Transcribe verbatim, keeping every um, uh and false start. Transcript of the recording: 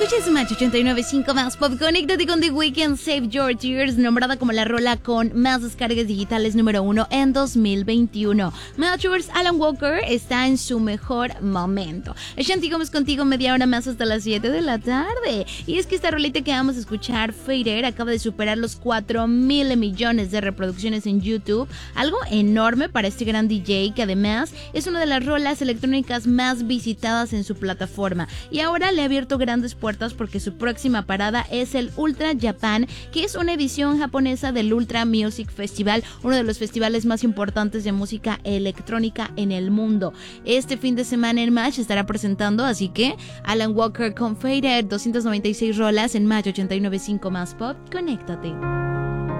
Escuchas Match ochenta y nueve punto cinco más Pop. Conéctate con The Weeknd, Save Your Tears, nombrada como la rola con más descargas digitales número uno en dos mil veintiuno. Matchers, Alan Walker está en su mejor momento. Ashanti Gómez contigo media hora más hasta las siete de la tarde. Y es que esta rolita que vamos a escuchar, Fader, acaba de superar los cuatro mil millones de reproducciones en YouTube. Algo enorme para este gran D J que además es una de las rolas electrónicas más visitadas en su plataforma. Y ahora le ha abierto grandes puertas porque su próxima parada es el Ultra Japan, que es una edición japonesa del Ultra Music Festival, uno de los festivales más importantes de música electrónica en el mundo. Este fin de semana en Match estará presentando, así que Alan Walker con Fader, doscientas noventa y seis rolas en Match ochenta y nueve punto cinco más Pop. Conéctate.